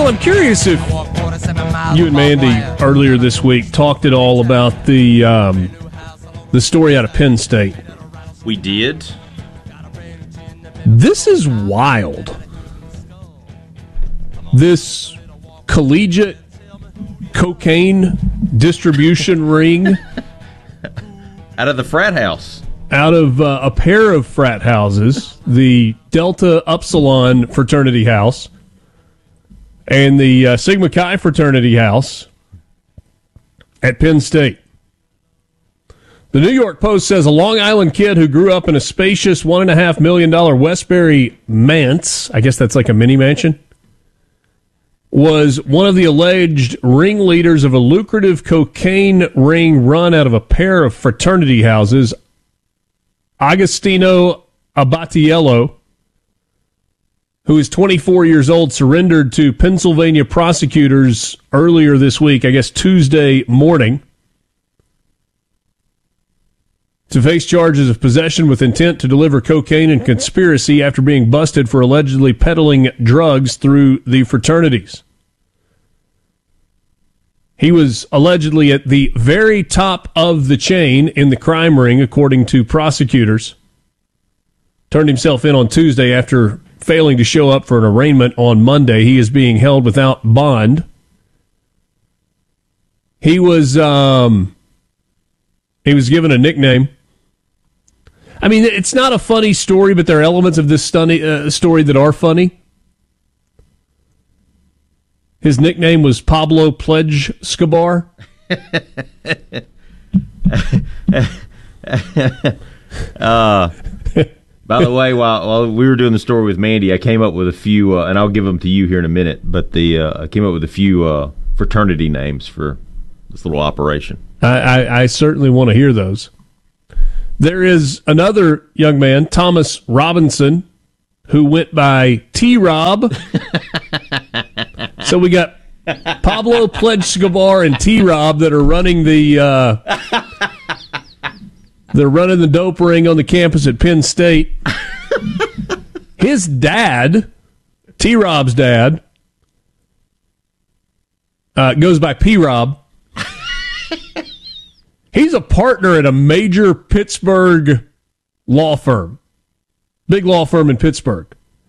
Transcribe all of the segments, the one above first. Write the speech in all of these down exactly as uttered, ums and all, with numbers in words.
I'm curious if you and Mandy earlier this week talked at all about the um, the story out of Penn State. We did. This is wild. This collegiate cocaine distribution ring out of the frat house. Out of uh, a pair of frat houses, the Delta Upsilon fraternity house and the uh, Sigma Chi fraternity house at Penn State. The New York Post says a Long Island kid who grew up in a spacious one point five million dollars Westbury manse, I guess that's like a mini mansion, was one of the alleged ringleaders of a lucrative cocaine ring run out of a pair of fraternity houses. Agostino Abatiello, who is twenty-four years old, surrendered to Pennsylvania prosecutors earlier this week, I guess Tuesday morning, to face charges of possession with intent to deliver cocaine and conspiracy after being busted for allegedly peddling drugs through the fraternities. He was allegedly at the very top of the chain in the crime ring, according to prosecutors. Turned himself in on Tuesday after failing to show up for an arraignment on Monday. He is being held without bond. He was um, he was given a nickname. I mean, it's not a funny story, but there are elements of this stunning, uh, story that are funny. His nickname was Pablo Pledge Scabar. uh, by the way, while, while we were doing the story with Mandy, I came up with a few, uh, and I'll give them to you here in a minute, but the uh, I came up with a few uh, fraternity names for this little operation. I, I, I certainly want to hear those. There is another young man, Thomas Robinson, who went by T-Rob. So we got Pablo Pledge Scabar and T-Rob that are running the uh, they're running the dope ring on the campus at Penn State. His dad, T-Rob's dad, uh, goes by P-Rob. He's a partner at a major Pittsburgh law firm. Big law firm in Pittsburgh.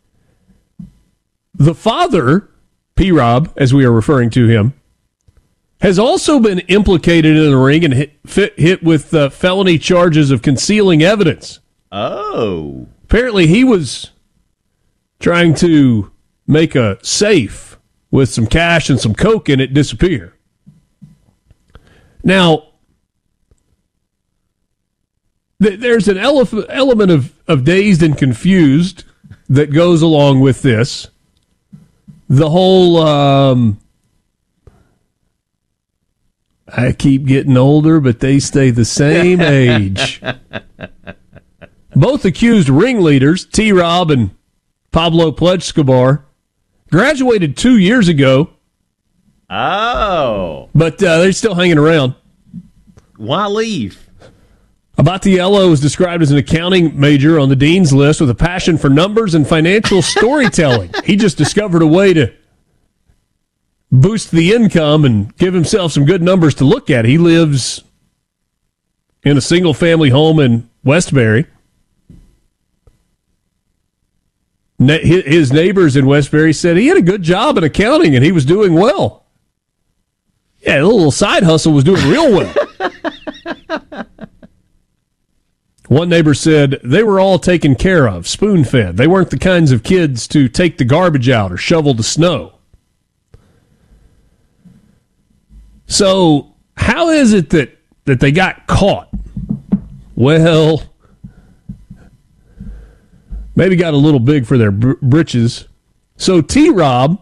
The father, P-Rob, as we are referring to him, has also been implicated in the ring and hit, fit, hit with uh, felony charges of concealing evidence. Oh. Apparently he was trying to make a safe with some cash and some coke in it disappear. Now, th- there's an ele- element of, of dazed and confused that goes along with this. The whole, um, I keep getting older, but they stay the same age. Both accused ringleaders, T-Rob and Pablo Pledge Scabar, graduated two years ago. Oh. But uh, they're still hanging around. Why leave? Abatiello is described as an accounting major on the dean's list with a passion for numbers and financial storytelling. He just discovered a way to boost the income and give himself some good numbers to look at. He lives in a single-family home in Westbury. His neighbors in Westbury said he had a good job in accounting and he was doing well. Yeah, a little side hustle was doing real well. One neighbor said they were all taken care of, spoon-fed. They weren't the kinds of kids to take the garbage out or shovel the snow. So how is it that, that they got caught? Well, maybe got a little big for their br- britches. So T-Rob,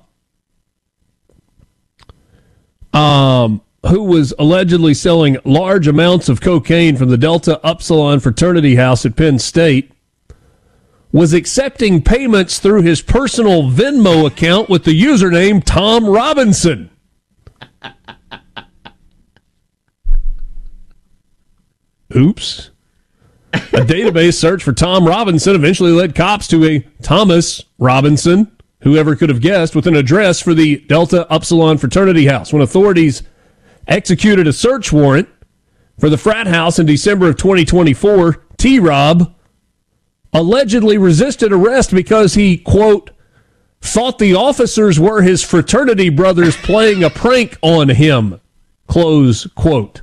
um, who was allegedly selling large amounts of cocaine from the Delta Upsilon fraternity house at Penn State, was accepting payments through his personal Venmo account with the username Tom Robinson. Oops. A database search for Tom Robinson eventually led cops to a Thomas Robinson whoever could have guessed, with an address for the Delta Upsilon fraternity house. When authorities executed a search warrant for the frat house in December of twenty twenty-four, T-Rob allegedly resisted arrest because he, quote, thought the officers were his fraternity brothers playing a prank on him, close quote.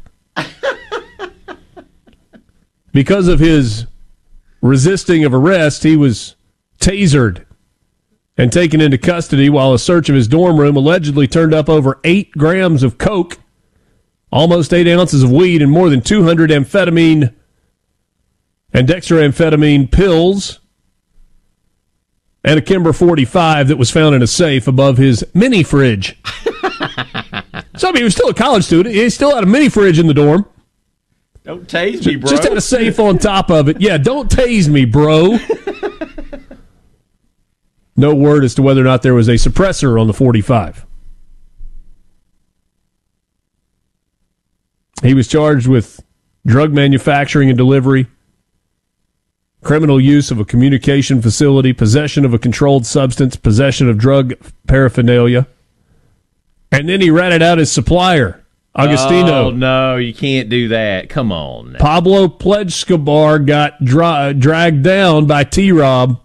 Because of his resisting of arrest, he was tasered and taken into custody while a search of his dorm room allegedly turned up over eight grams of coke, almost eight ounces of weed, and more than two hundred amphetamine and dextroamphetamine pills, and a Kimber forty-five that was found in a safe above his mini fridge. So, I mean, he was still a college student. He still had a mini fridge in the dorm. Don't tase me, bro. Just had a safe on top of it. Yeah, don't tase me, bro. No word as to whether or not there was a suppressor on the forty-five. He was charged with drug manufacturing and delivery, criminal use of a communication facility, possession of a controlled substance, possession of drug paraphernalia. And then he ratted out his supplier, Agostino. Oh, no, you can't do that. Come on now. Pablo Plejscobar got dra- dragged down by T-Rob.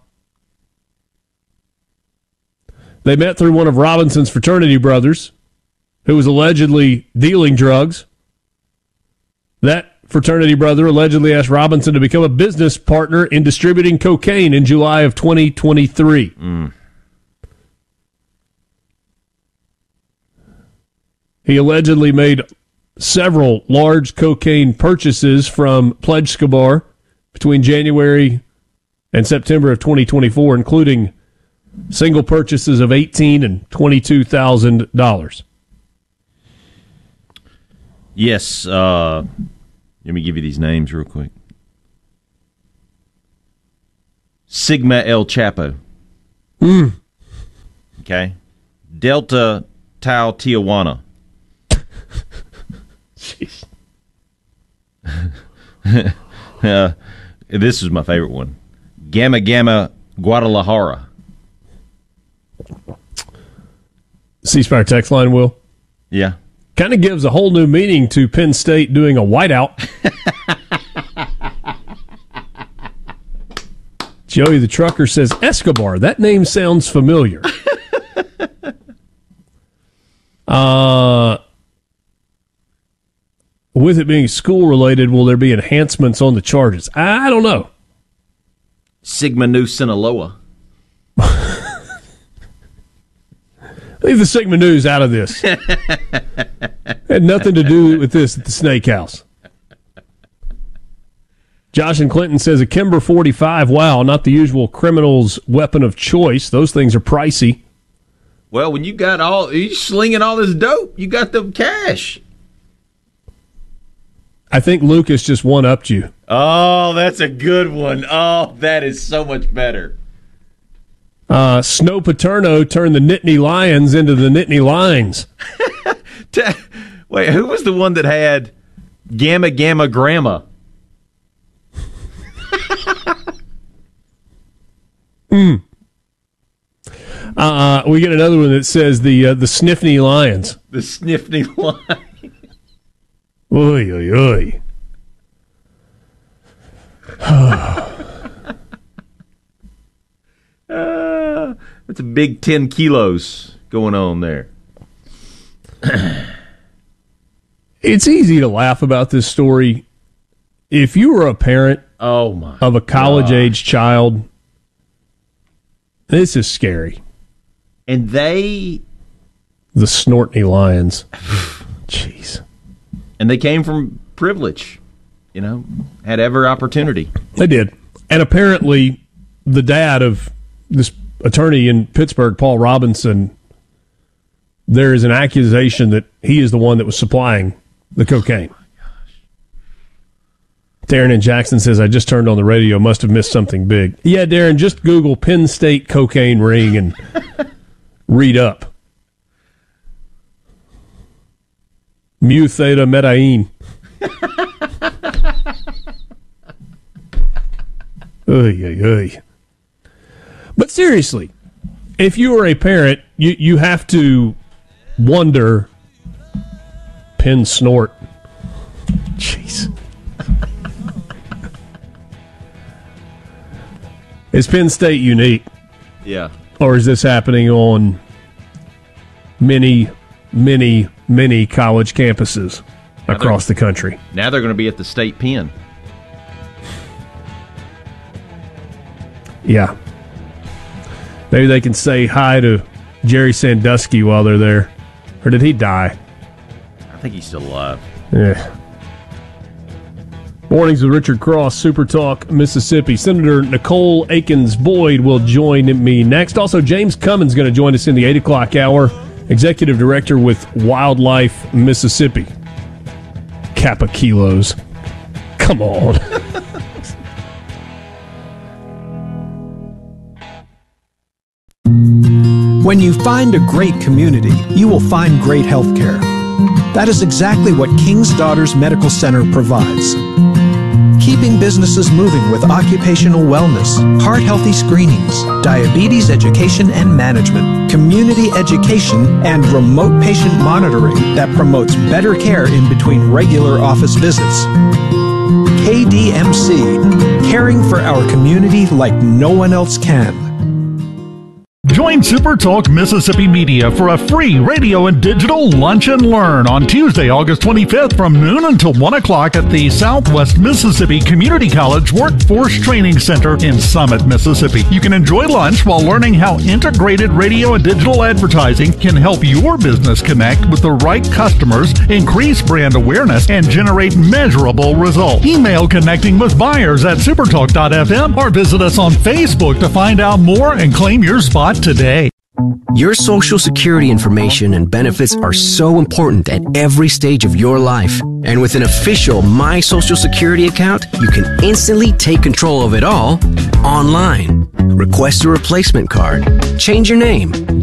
They met through one of Robinson's fraternity brothers, who was allegedly dealing drugs. That fraternity brother allegedly asked Robinson to become a business partner in distributing cocaine in July of twenty twenty-three. Mm. He allegedly made several large cocaine purchases from Plejscobar between January and September of twenty twenty-four, including single purchases of eighteen thousand dollars and twenty-two thousand dollars. Yes. Uh, let me give you these names real quick. Sigma El Chapo. Mm. Okay. Delta Tau Tijuana. Jeez. uh, this is my favorite one. Gamma Gamma Guadalajara. C-Spire text line, Will. Yeah. Kind of gives a whole new meaning to Penn State doing a whiteout. Joey the Trucker says, Escobar, that name sounds familiar. uh, with it being school-related, will there be enhancements on the charges? I don't know. Sigma Nu Sinaloa. Leave the Sigma News out of this. Had nothing to do with this at the Snake House. Josh and Clinton says a Kimber forty-five. Wow, not the usual criminal's weapon of choice. Those things are pricey. Well, when you got all, you slinging all this dope, you got the cash. I think Lucas just one-upped you. Oh, that's a good one. Oh, that is so much better. Uh, Snow Paterno turned the Nittany Lions into the Nittany Lines. Wait, who was the one that had Gamma Gamma Grandma? mm. uh, we get another one that says the uh, the Sniffny Lions. The Sniffny Lions. Oy, oy, oy. Uh, that's a big ten kilos going on there. It's easy to laugh about this story. If you were a parent oh my of a college-age child, this is scary. And they... The Snortney Lions. Jeez. And they came from privilege, you know, had every opportunity. They did. And apparently the dad of this attorney in Pittsburgh, Paul Robinson, there is an accusation that he is the one that was supplying the cocaine. Oh my gosh. Darren in Jackson says, I just turned on the radio, must have missed something big. Yeah, Darren, just Google Penn State cocaine ring and read up. Mu Theta Medellin. Oy, oy, oy. But seriously, if you were a parent, you, you have to wonder, Penn snort. Jeez. Is Penn State unique? Yeah. Or is this happening on many, many, many college campuses now across the country? Now they're going to be at the state pen. Yeah. Maybe they can say hi to Jerry Sandusky while they're there. Or did he die? I think he's still alive. Yeah. Mornings with Richard Cross, Super Talk, Mississippi. Senator Nicole Akins-Boyd will join me next. Also, James Cummins is going to join us in the eight o'clock hour. Executive Director with Wildlife Mississippi. Kappa Kilos. Come on. When you find a great community, you will find great health care. That is exactly what King's Daughters Medical Center provides. Keeping businesses moving with occupational wellness, heart-healthy screenings, diabetes education and management, community education, and remote patient monitoring that promotes better care in between regular office visits. K D M C, caring for our community like no one else can. Join Super Talk Mississippi Media for a free radio and digital lunch and learn on Tuesday, August twenty-fifth from noon until one o'clock at the Southwest Mississippi Community College Workforce Training Center in Summit, Mississippi. You can enjoy lunch while learning how integrated radio and digital advertising can help your business connect with the right customers, increase brand awareness, and generate measurable results. Email connecting with buyers at supertalk dot f m or visit us on Facebook to find out more and claim your spot today. Your Social Security information and benefits are so important at every stage of your life. And with an official My Social Security account, you can instantly take control of it all online. Request a replacement card, change your name,